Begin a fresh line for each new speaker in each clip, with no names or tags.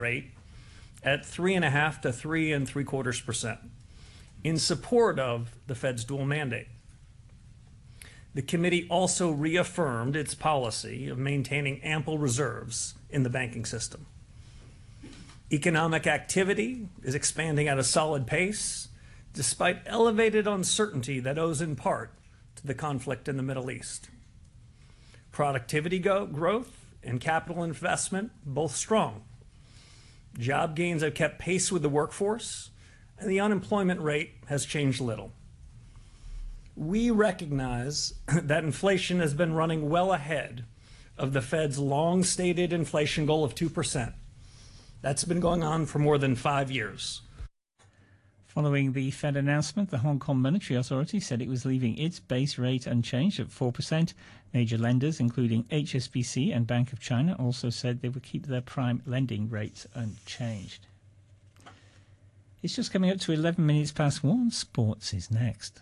rate at 3.5 to 3.75% in support of the Fed's dual mandate. The committee also reaffirmed its policy of maintaining ample reserves in the banking system. Economic activity is expanding at a solid pace, despite elevated uncertainty that owes in part to the conflict in the Middle East. Productivity growth and capital investment both strong. Job gains have kept pace with the workforce, and the unemployment rate has changed little. We recognize that inflation has been running well ahead of the Fed's long-stated inflation goal of 2%. That's been going on for more than 5 years.
Following the Fed announcement, the Hong Kong Monetary Authority said it was leaving its base rate unchanged at 4%. Major lenders, including HSBC and Bank of China, also said they would keep their prime lending rates unchanged. It's just coming up to 11 minutes past 1. Sports is next.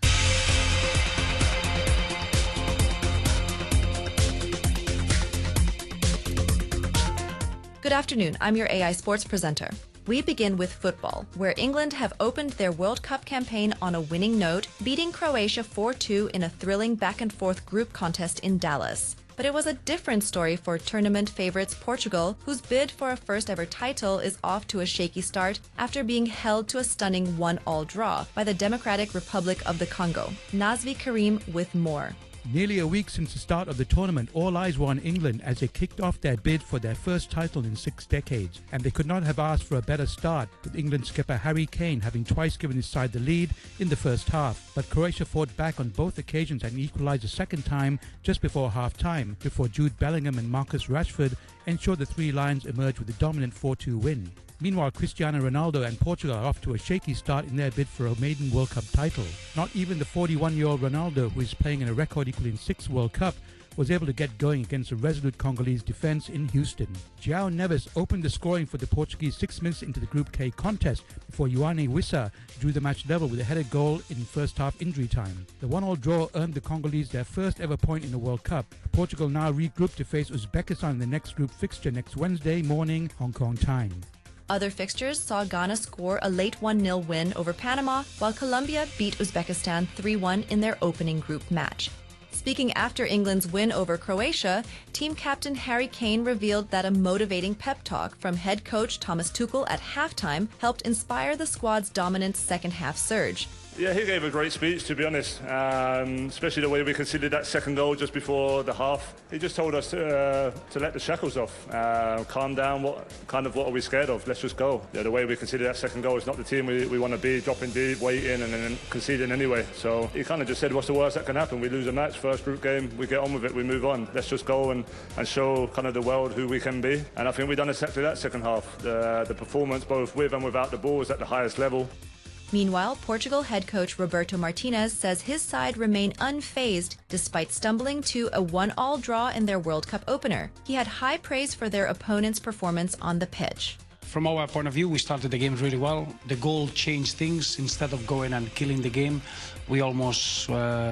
Good afternoon, I'm your AI Sports presenter. We begin with football, where England have opened their World Cup campaign on a winning note, beating Croatia 4-2 in a thrilling back-and-forth group contest in Dallas. But it was a different story for tournament favorites Portugal, whose bid for a first-ever title is off to a shaky start after being held to a stunning 1-1 draw by the Democratic Republic of the Congo. Nazvi Karim with more.
Nearly a week since the start of the tournament, all eyes were on England as they kicked off their bid for their first title in 6 decades. And they could not have asked for a better start, with England skipper Harry Kane having twice given his side the lead in the first half. But Croatia fought back on both occasions and equalised a second time just before half-time, before Jude Bellingham and Marcus Rashford ensured the Three Lions emerged with a dominant 4-2 win. Meanwhile, Cristiano Ronaldo and Portugal are off to a shaky start in their bid for a maiden World Cup title. Not even the 41-year-old Ronaldo, who is playing in a record equaling 6 World Cup, was able to get going against a resolute Congolese defence in Houston. João Neves opened the scoring for the Portuguese 6 minutes into the Group K contest before Ioane Wissa drew the match level with a headed goal in first half injury time. The 1-1 draw earned the Congolese their first ever point in the World Cup. Portugal now regroup to face Uzbekistan in the next group fixture next Wednesday morning, Hong Kong time.
Other fixtures saw Ghana score a late 1-0 win over Panama, while Colombia beat Uzbekistan 3-1 in their opening group match. Speaking after England's win over Croatia, team captain Harry Kane revealed that a motivating pep talk from head coach Thomas Tuchel at halftime helped inspire the squad's dominant second-half surge.
Yeah, he gave a great speech, to be honest, especially the way we conceded that second goal just before the half. He just told us to let the shackles off, calm down, what are we scared of, let's just go. Yeah, the way we conceded that second goal is not the team we want to be, dropping deep, waiting and then conceding anyway. So he kind of just said, what's the worst that can happen? We lose a match, first group game, we get on with it, we move on. Let's just go and show kind of the world who we can be. And I think we've done exactly that second half. The performance, both with and without the ball, is at the highest level.
Meanwhile, Portugal head coach Roberto Martinez says his side remain unfazed despite stumbling to a 1-1 draw in their World Cup opener. He had high praise for their opponent's performance on the pitch.
From our point of view, we started the game really well. The goal changed things. Instead of going and killing the game, we almost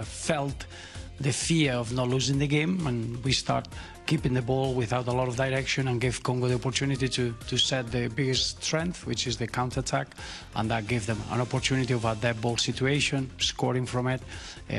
felt the fear of not losing the game, and we start keeping the ball without a lot of direction and gave Congo the opportunity to set the biggest strength, which is the counter-attack, and that gave them an opportunity of a dead ball situation, scoring from it.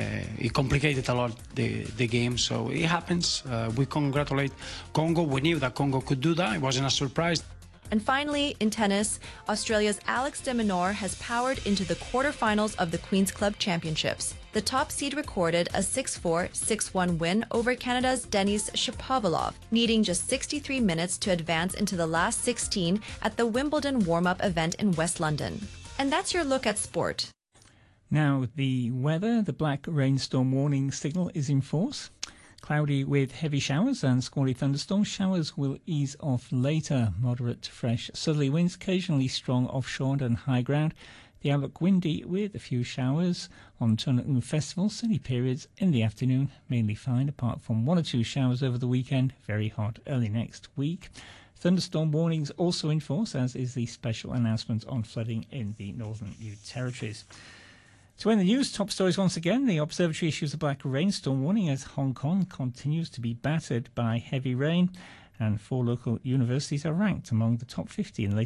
It complicated a lot the game, so it happens. We congratulate Congo. We knew that Congo could do that. It wasn't a surprise.
And finally, in tennis, Australia's Alex de Minaur has powered into the quarterfinals of the Queen's Club Championships. The top seed recorded a 6-4, 6-1 win over Canada's Denis Shapovalov, needing just 63 minutes to advance into the last 16 at the Wimbledon warm-up event in West London. And that's your look at sport.
Now, the weather, the black rainstorm warning signal is in force. Cloudy with heavy showers and squally thunderstorms. Showers will ease off later. Moderate to fresh southerly winds, occasionally strong offshore and high ground. The outlook windy with a few showers on Turnagain Festival. Sunny periods in the afternoon, mainly fine apart from 1 or 2 showers over the weekend. Very hot early next week. Thunderstorm warnings also in force, as is the special announcement on flooding in the Northern New Territories. To end the news, top stories once again. The observatory issues a black rainstorm warning as Hong Kong continues to be battered by heavy rain. and 4 local universities are ranked among the top 50 in the latest